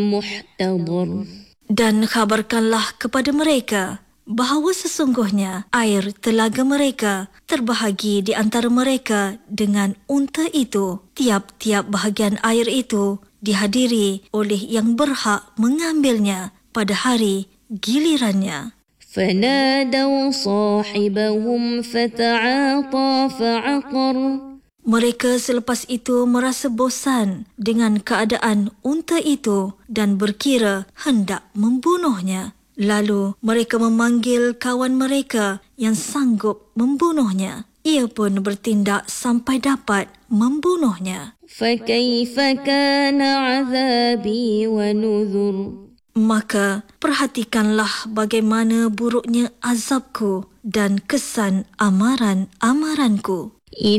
محتضر. Dan khabarkanlah kepada mereka bahawa sesungguhnya air telaga mereka terbahagi di antara mereka dengan unta itu. Tiap-tiap bahagian air itu dihadiri oleh yang berhak mengambilnya pada hari gilirannya. فنادوا صاحبهم فتعاطى فعقر. Mereka selepas itu merasa bosan dengan keadaan unta itu dan berkira hendak membunuhnya. Lalu mereka memanggil kawan mereka yang sanggup membunuhnya. Ia pun bertindak sampai dapat membunuhnya. فكيف كان عذابي ونذر. Maka perhatikanlah bagaimana buruknya azabku dan kesan amaran-amaranku.